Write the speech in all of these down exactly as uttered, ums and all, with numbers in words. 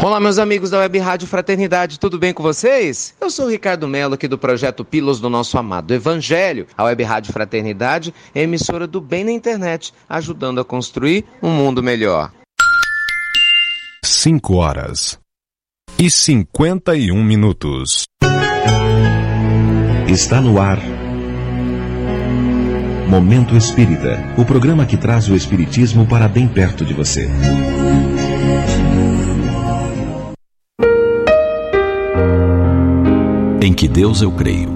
Olá, meus amigos da Web Rádio Fraternidade, tudo bem com vocês? Eu sou o Ricardo Melo, aqui do Projeto Pílulas do Nosso Amado Evangelho. A Web Rádio Fraternidade é emissora do bem na internet, ajudando a construir um mundo melhor. cinco horas e cinquenta e um minutos. Está no ar Momento Espírita, o programa que traz o Espiritismo para bem perto de você. Em que Deus eu creio.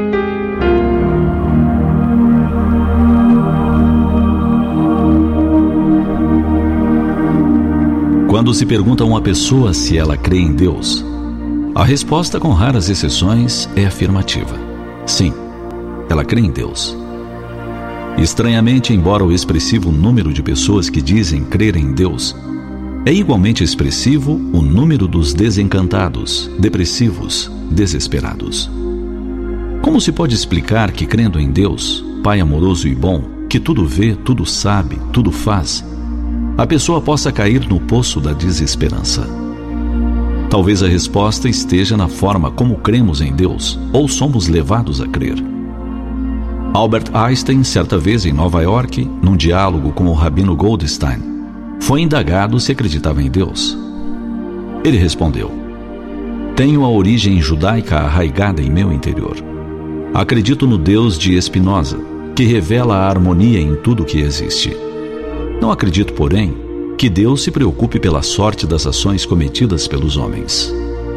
Quando se pergunta a uma pessoa se ela crê em Deus, a resposta, com raras exceções, é afirmativa. Sim, ela crê em Deus. Estranhamente, embora o expressivo número de pessoas que dizem crer em Deus, é igualmente expressivo o número dos desencantados, depressivos, desesperados. Como se pode explicar que, crendo em Deus, Pai amoroso e bom, que tudo vê, tudo sabe, tudo faz, a pessoa possa cair no poço da desesperança? Talvez a resposta esteja na forma como cremos em Deus ou somos levados a crer. Albert Einstein, certa vez em Nova York, num diálogo com o Rabino Goldstein, foi indagado se acreditava em Deus. Ele respondeu: tenho a origem judaica arraigada em meu interior. Acredito no Deus de Spinoza, que revela a harmonia em tudo o que existe. Não acredito, porém, que Deus se preocupe pela sorte das ações cometidas pelos homens.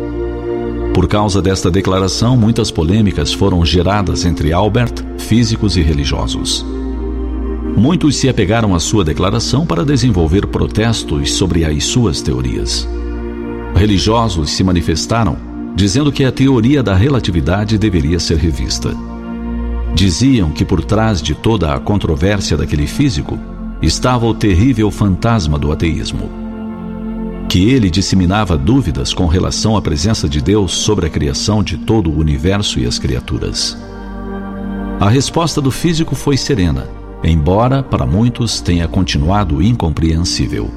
Por causa desta declaração, muitas polêmicas foram geradas entre Albert, físicos e religiosos. Muitos se apegaram à sua declaração para desenvolver protestos sobre as suas teorias. Religiosos se manifestaram, dizendo que a teoria da relatividade deveria ser revista. Diziam que por trás de toda a controvérsia daquele físico estava o terrível fantasma do ateísmo, que ele disseminava dúvidas com relação à presença de Deus sobre a criação de todo o universo e as criaturas. A resposta do físico foi serena, embora para muitos tenha continuado incompreensível.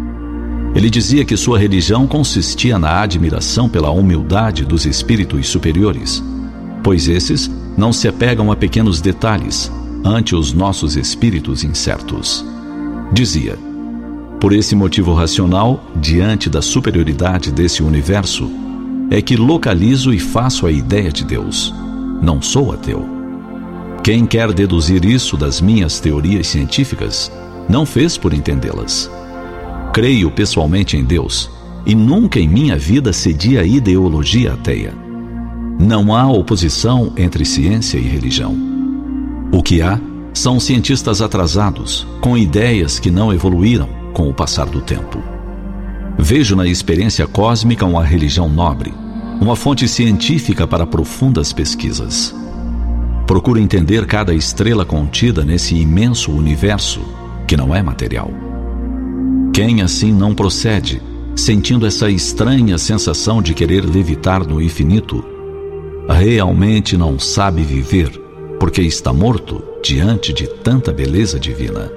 Ele dizia que sua religião consistia na admiração pela humildade dos espíritos superiores, pois esses não se apegam a pequenos detalhes ante os nossos espíritos incertos. Dizia: por esse motivo racional, diante da superioridade desse universo, é que localizo e faço a ideia de Deus. Não sou ateu. Quem quer deduzir isso das minhas teorias científicas, não fez por entendê-las. Creio pessoalmente em Deus, e nunca em minha vida cedi à ideologia ateia. Não há oposição entre ciência e religião. O que há são cientistas atrasados, com ideias que não evoluíram com o passar do tempo. Vejo na experiência cósmica uma religião nobre, uma fonte científica para profundas pesquisas. Procuro entender cada estrela contida nesse imenso universo que não é material. Quem assim não procede, sentindo essa estranha sensação de querer levitar no infinito, realmente não sabe viver, porque está morto diante de tanta beleza divina.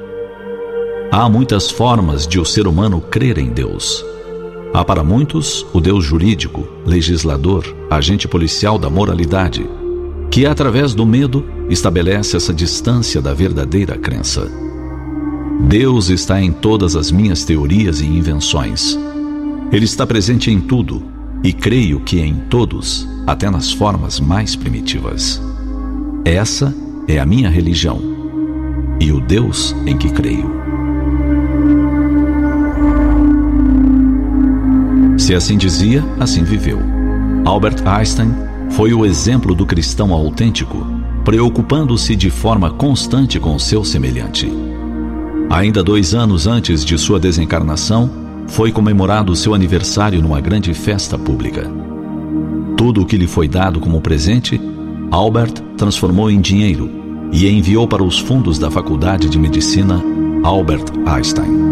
Há muitas formas de o ser humano crer em Deus. Há para muitos o Deus jurídico, legislador, agente policial da moralidade, que através do medo estabelece essa distância da verdadeira crença. Deus está em todas as minhas teorias e invenções. Ele está presente em tudo, e creio que em todos, até nas formas mais primitivas. Essa é a minha religião, e o Deus em que creio. Se assim dizia, assim viveu. Albert Einstein foi o exemplo do cristão autêntico, preocupando-se de forma constante com seu semelhante. Ainda dois anos antes de sua desencarnação, foi comemorado seu aniversário numa grande festa pública. Tudo o que lhe foi dado como presente, Albert transformou em dinheiro e enviou para os fundos da Faculdade de Medicina Albert Einstein.